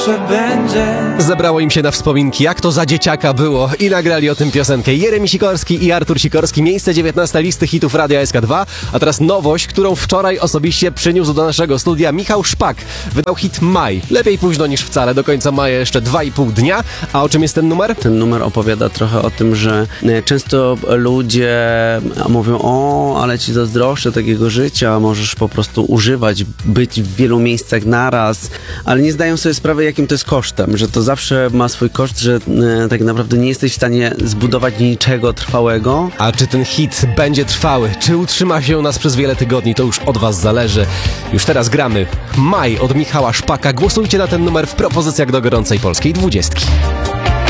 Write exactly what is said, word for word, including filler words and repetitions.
Zebrało im się na wspominki, jak to za dzieciaka było, i nagrali o tym piosenkę Jeremi Sikorski i Artur Sikorski. Miejsce dziewiętnaste listy hitów Radia S K dwa, a teraz nowość, którą wczoraj osobiście przyniósł do naszego studia Michał Szpak. Wydał hit Maj. Lepiej późno niż wcale, do końca maja jeszcze dwa i pół dnia. A o czym jest ten numer? Ten numer opowiada trochę o tym, że często ludzie mówią: o, ale ci zazdroszczę takiego życia, możesz po prostu używać, być w wielu miejscach naraz, ale nie zdają sobie sprawy, jakim to jest kosztem, że to zawsze ma swój koszt, że e, tak naprawdę nie jesteś w stanie zbudować niczego trwałego. A czy ten hit będzie trwały? Czy utrzyma się u nas przez wiele tygodni? To już od was zależy. Już teraz gramy Maj od Michała Szpaka. Głosujcie na ten numer w propozycjach do gorącej polskiej dwudziestki.